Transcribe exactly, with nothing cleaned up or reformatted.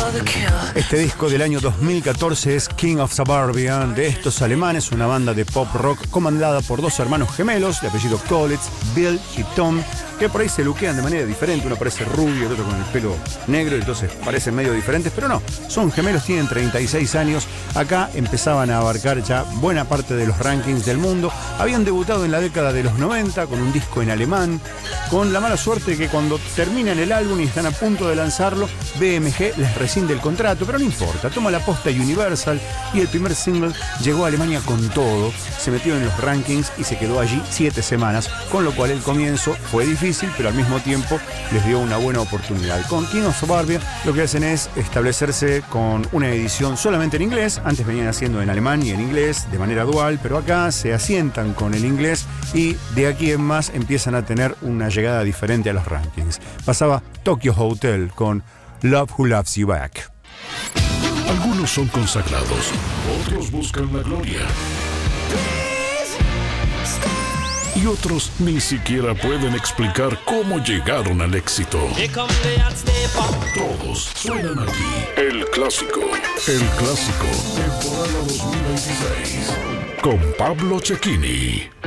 Este disco del año dos mil catorce es King of Suburbia, de estos alemanes, una banda de pop rock comandada por dos hermanos gemelos de apellido Collitz, Bill y Tom, que por ahí se luquean de manera diferente. Uno parece rubio, el otro con el pelo negro, entonces parecen medio diferentes, pero no, son gemelos, tienen treinta y seis años. Acá empezaban a abarcar ya buena parte de los rankings del mundo. Habían debutado en la década de los noventa con un disco en alemán, con la mala suerte que cuando terminan el álbum y están a punto de lanzarlo, B M G les rescinde el contrato, pero no importa, toma la posta Universal y el primer single llegó a Alemania con todo, se metió en los rankings y se quedó allí siete semanas, con lo cual el comienzo fue difícil, pero al mismo tiempo les dio una buena oportunidad. Con King of Suburbia lo que hacen es establecerse con una edición solamente en inglés. Antes venían haciendo en alemán y en inglés de manera dual, pero acá se asientan con el inglés y de aquí en más empiezan a tener una llegada diferente a los rankings. Pasaba Tokyo Hotel con Love Who Loves You Back. Algunos son consagrados, otros buscan la gloria. Y otros ni siquiera pueden explicar cómo llegaron al éxito. Todos suenan aquí. El Clásico. El Clásico. Temporada dos mil veintiséis. Con Pablo Cecchini.